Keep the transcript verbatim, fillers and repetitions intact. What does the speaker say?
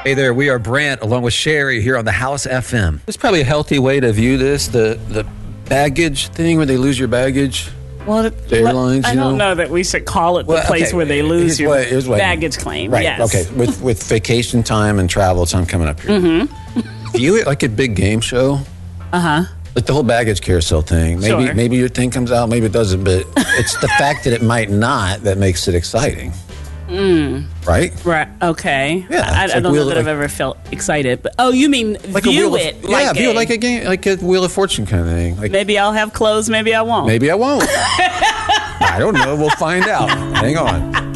Hey there, we are Brant along with Sherry here on the House F M. It's probably a healthy way to view this, the the baggage thing where they lose your baggage. Well, the airlines, I you don't know? know that we should call it the Well, place okay, where they lose here's your what- here's what- baggage claim. Right. Yes. Okay. With with vacation time and travel, it's on coming up here. Mm-hmm. You like a big game show? Uh huh. Like the whole baggage carousel thing. Maybe Sure. maybe your thing comes out, maybe it doesn't, but it's the fact that it might not that makes it exciting. Mm. Right? Right. Okay. Yeah, I, I it's don't like know Wheel- that I've like- ever felt excited. But oh, you mean Like a view wheel it? of, like yeah, view a, it like a game, like a Wheel of Fortune kind of thing. Like Maybe I'll have clothes. Maybe I won't. maybe I won't. I don't know. We'll find out. Hang on.